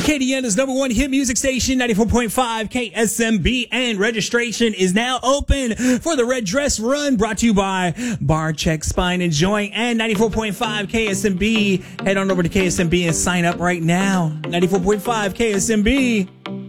Acadiana's number one hit music station, 94.5 KSMB, and registration is now open for the Red Dress Run, brought to you by Bar Check Spine and Joint and 94.5 KSMB. Head on over to KSMB and sign up right now. 94.5 KSMB.